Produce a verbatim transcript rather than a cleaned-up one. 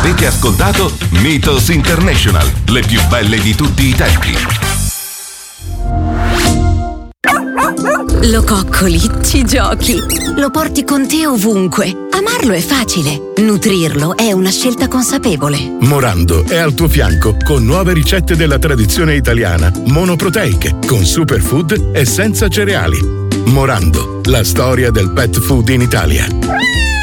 Avete ascoltato Mythos International, le più belle di tutti i tempi. Lo coccoli, ci giochi, lo porti con te ovunque. Amarlo è facile, nutrirlo è una scelta consapevole. Morando è al tuo fianco con nuove ricette della tradizione italiana, monoproteiche, con superfood e senza cereali. Morando, la storia del pet food in Italia.